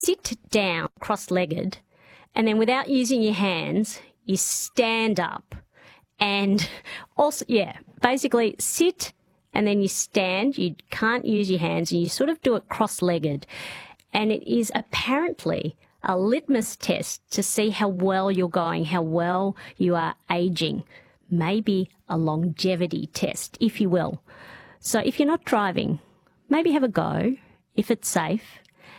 sit down cross-legged, and then without using your hands, you stand up. And also, basically sit and then you stand. You can't use your hands and you sort of do it cross-legged. And it is apparently a litmus test to see how well you're going, how well you are aging. Maybe a longevity test, if you will. So if you're not driving, maybe have a go if it's safe.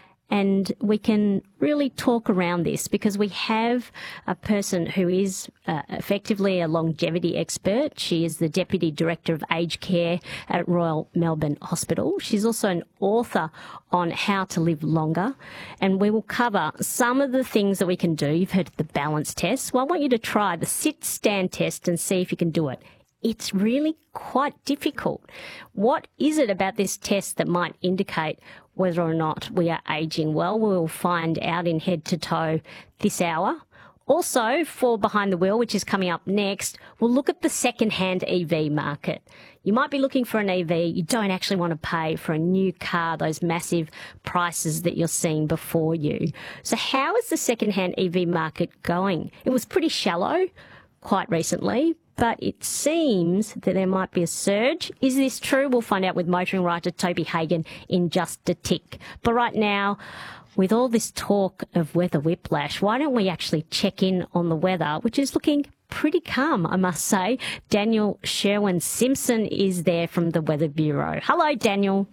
And we can really talk around this because we have a person who is effectively a longevity expert. She is the Deputy Director of Aged Care at Royal Melbourne Hospital. She's also an author on how to live longer. And we will cover some of the things that we can do. You've heard of the balance test. Well, I want you to try the sit-stand test and see if you can do it. It's really quite difficult. What is it about this test that might indicate whether or not we are aging well? We'll find out in Head to Toe this hour. Also, for Behind the Wheel, which is coming up next, we'll look at the second-hand EV market. You might be looking for an EV. You don't actually want to pay for a new car, those massive prices that you're seeing before you. So how is the second-hand EV market going? It was pretty shallow quite recently, but it seems that there might be a surge. Is this true? We'll find out with motoring writer Toby Hagan in just a tick. But right now, with all this talk of weather whiplash, why don't we actually check in on the weather, which is looking pretty calm, I must say. Daniel Sherwin-Simpson is there from the Weather Bureau. Hello, Daniel.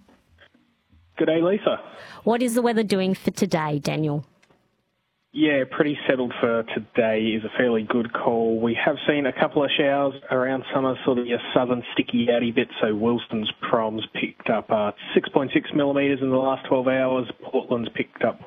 Good day, Lisa. What is the weather doing for today, Daniel? Yeah, pretty settled for today is a fairly good call. We have seen a couple of showers around some of sort of your southern sticky outy bits. So Wilson's Proms picked up 6.6 millimetres in the last 12 hours. Portland's picked up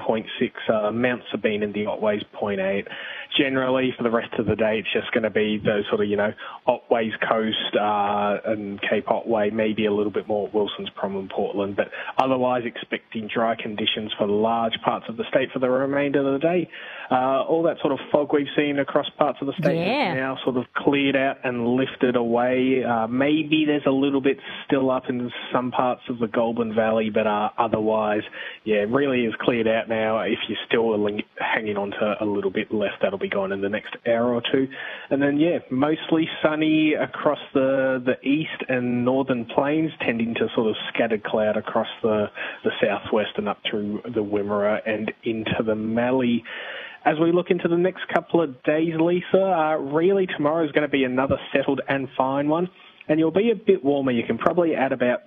1.6. Mount Sabine and the Otways 0.8. Generally, for the rest of the day, it's just going to be those sort of, Otways Coast and Cape Otway, maybe a little bit more Wilson's Prom and Portland. But otherwise, expecting dry conditions for large parts of the state for the remainder of the day. All that sort of fog we've seen across parts of the state has now sort of cleared out and lifted away. Maybe there's a little bit still up in some parts of the Goulburn Valley, but otherwise, really is cleared out now. If you're still hanging on to a little bit left, that'll be gone in the next hour or two. And then, mostly sunny across the east and northern plains, tending to sort of scattered cloud across the southwest and up through the Wimmera and into the Mallee. As we look into the next couple of days, Lisa, really tomorrow is going to be another settled and fine one, and you'll be a bit warmer. You can probably add about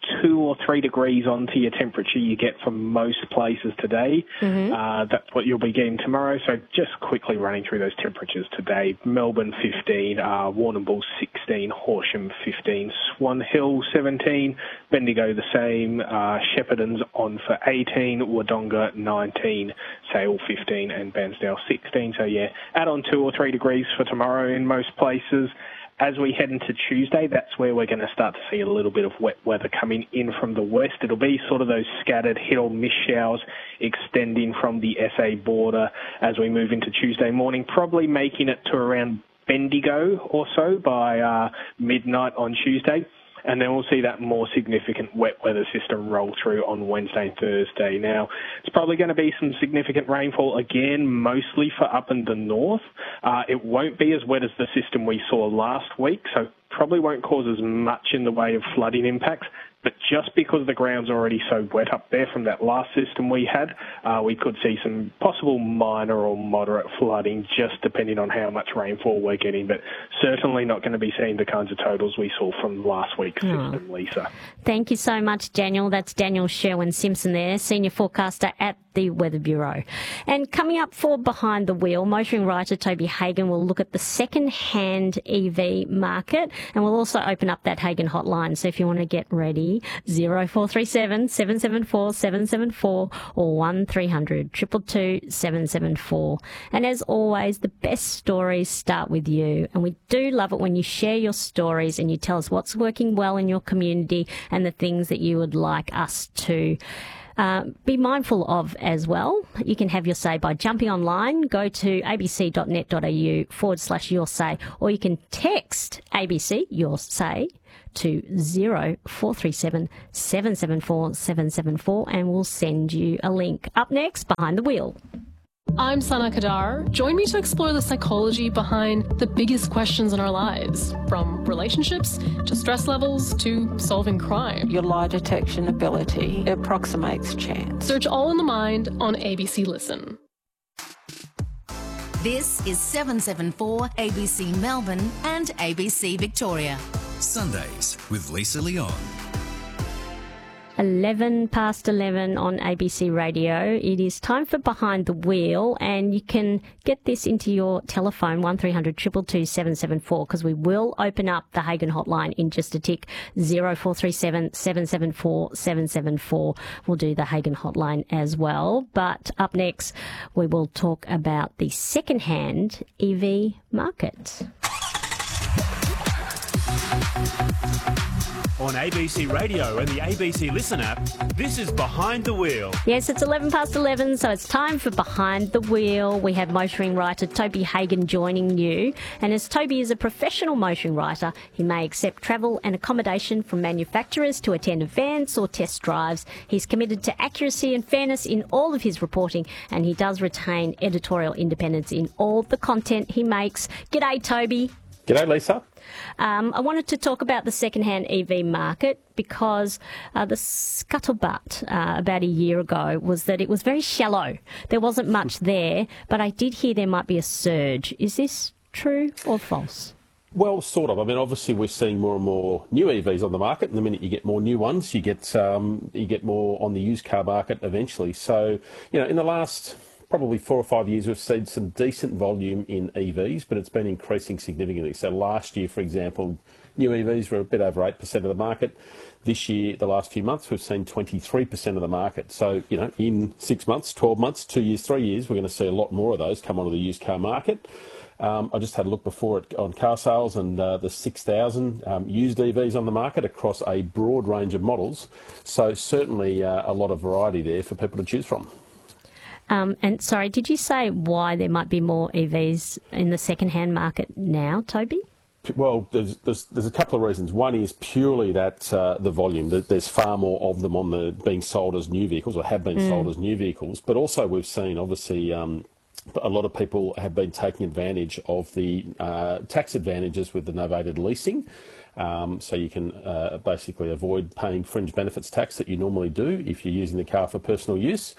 2 or 3 degrees onto your temperature you get from most places today. That's what you'll be getting tomorrow. So just quickly running through those temperatures today. Melbourne 15, Warrnambool 16, Horsham 15, Swan Hill 17, Bendigo the same, Shepparton's on for 18, Wodonga 19, Sale 15 and Bairnsdale 16. So add on 2 or 3 degrees for tomorrow in most places. As we head into Tuesday, that's where we're going to start to see a little bit of wet weather coming in from the west. It'll be sort of those scattered hit or miss showers extending from the SA border as we move into Tuesday morning, probably making it to around Bendigo or so by midnight on Tuesday. And then we'll see that more significant wet weather system roll through on Wednesday and Thursday. Now, it's probably going to be some significant rainfall again, mostly for up in the north. It won't be as wet as the system we saw last week, so probably won't cause as much in the way of flooding impacts. But just because the ground's already so wet up there from that last system we had, we could see some possible minor or moderate flooding, just depending on how much rainfall we're getting. But certainly not going to be seeing the kinds of totals we saw from last week's system, Lisa. Thank you so much, Daniel. That's Daniel Sherwin-Simpson there, Senior Forecaster at the Weather Bureau. And coming up for Behind the Wheel, motoring writer Toby Hagan will look at the second-hand EV market, and we'll also open up that Hagan hotline. So if you want to get ready, 0437 774 774 or 1300 222 774. And as always, the best stories start with you. And we do love it when you share your stories and you tell us what's working well in your community and the things that you would like us to be mindful of as well. You can have your say by jumping online, go to abc.net.au/your say, or you can text ABC, your say, to 0437 774 774 and we'll send you a link. Up next, Behind the Wheel. I'm Sana Kadar. Join me to explore the psychology behind the biggest questions in our lives, from relationships to stress levels to solving crime. Your lie detection ability approximates chance. Search All in the Mind on ABC Listen. This is 774 ABC Melbourne and ABC Victoria. Sundays with Lisa Leon. 11:11 on ABC Radio. It is time for Behind the Wheel, and you can get this into your telephone, 1300 222 774, because we will open up the Hagen hotline in just a tick, 0437 774 774. We'll do the Hagen hotline as well. But up next, we will talk about the second-hand EV market. On ABC Radio and the ABC Listen app, this is Behind the Wheel. Yes, it's 11:11, so it's time for Behind the Wheel. We have motoring writer Toby Hagen joining you. And as Toby is a professional motoring writer, he may accept travel and accommodation from manufacturers to attend events or test drives. He's committed to accuracy and fairness in all of his reporting, and he does retain editorial independence in all the content he makes. G'day, Toby. G'day, Lisa. I wanted to talk about the second-hand EV market because the scuttlebutt about a year ago was that it was very shallow. There wasn't much there, but I did hear there might be a surge. Is this true or false? Well, sort of. I mean, obviously, we're seeing more and more new EVs on the market, and the minute you get more new ones, you get more on the used car market eventually. So, in the last probably 4 or 5 years, we've seen some decent volume in EVs, but it's been increasing significantly. So last year, for example, new EVs were a bit over 8% of the market. This year, the last few months, we've seen 23% of the market. So, in 6 months, 12 months, 2 years, 3 years, we're going to see a lot more of those come onto the used car market. I just had a look before on car sales, and the 6,000 used EVs on the market across a broad range of models. So certainly a lot of variety there for people to choose from. And sorry, did you say why there might be more EVs in the second-hand market now, Toby? Well, there's a couple of reasons. One is purely that the volume. There's far more of them being sold as new vehicles, or have been sold as new vehicles. But also we've seen, obviously, a lot of people have been taking advantage of the tax advantages with the novated leasing. So you can basically avoid paying fringe benefits tax that you normally do if you're using the car for personal use.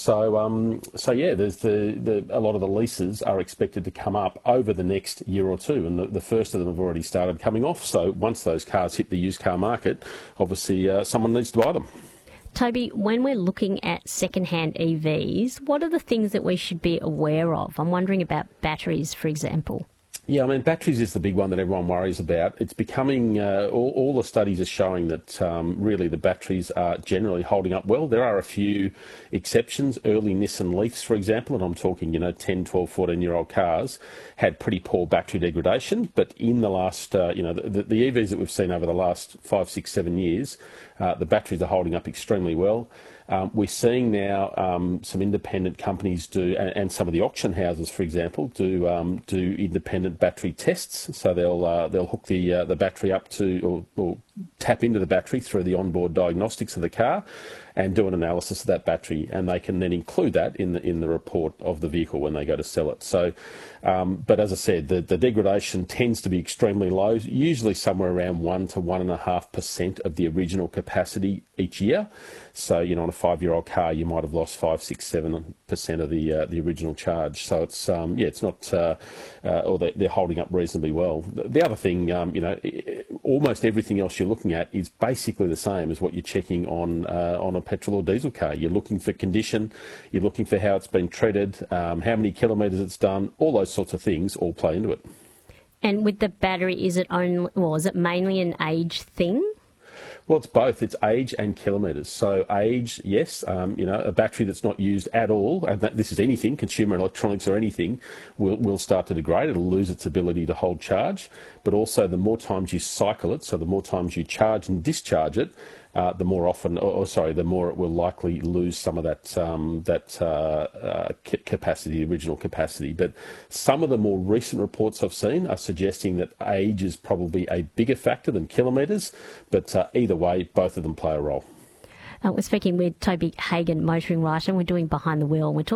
So yeah, there's a lot of the leases are expected to come up over the next year or two, and the first of them have already started coming off. So once those cars hit the used car market, obviously someone needs to buy them. Toby, when we're looking at second-hand EVs, what are the things that we should be aware of? I'm wondering about batteries, for example. Yeah, I mean, batteries is the big one that everyone worries about. It's becoming, all the studies are showing that really the batteries are generally holding up well. There are a few exceptions. Early Nissan Leafs, for example, and I'm talking, 10, 12, 14-year-old cars, had pretty poor battery degradation. But in the last, the EVs that we've seen over the last 5, 6, 7 years, the batteries are holding up extremely well. We're seeing now some independent companies do, and some of the auction houses, for example, do independent battery tests. So they'll hook the battery up to, or tap into the battery through the onboard diagnostics of the car, and do an analysis of that battery, and they can then include that in the report of the vehicle when they go to sell it. So, but as I said, the degradation tends to be extremely low, usually somewhere around 1 to 1.5% of the original capacity each year. So, on a 5-year-old car, you might have lost 5, 6, 7% of the original charge. So it's it's not, or they're holding up reasonably well. The other thing, almost everything else you're looking at is basically the same as what you're checking on a petrol or diesel car. You're looking for condition, you're looking for how it's been treated, how many kilometres it's done, all those sorts of things all play into it. And with the battery, is it mainly an age thing? Well, it's both. It's age and kilometres. So age, yes, a battery that's not used at all, and this is anything, consumer electronics or anything, will start to degrade. It'll lose its ability to hold charge. But also the more times you cycle it, so the more times you charge and discharge it, the more often, the more it will likely lose some of that capacity, the original capacity. But some of the more recent reports I've seen are suggesting that age is probably a bigger factor than kilometres. But either way, both of them play a role. We're speaking with Toby Hagan, motoring writer, and we're doing Behind the Wheel. We're talking